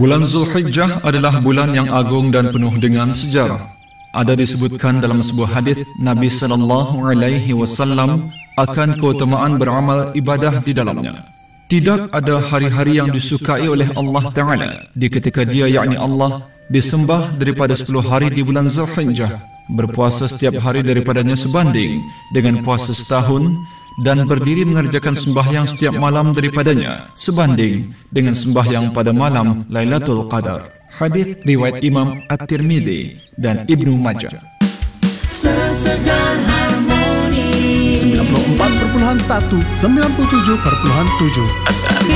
Bulan Zulhijjah adalah bulan yang agung dan penuh dengan sejarah. Ada disebutkan dalam sebuah hadis Nabi SAW akan keutamaan beramal ibadah di dalamnya. Tidak ada hari-hari yang disukai oleh Allah Ta'ala di ketika dia, yakni Allah, disembah daripada 10 hari di bulan Zulhijjah. Berpuasa setiap hari daripadanya sebanding dengan puasa setahun, dan berdiri mengerjakan sembahyang setiap malam daripadanya sebanding dengan sembahyang pada malam Lailatul Qadar. Hadis riwayat Imam At-Tirmidzi dan Ibnu Majah. Sesegar Harmoni 94.1 97.7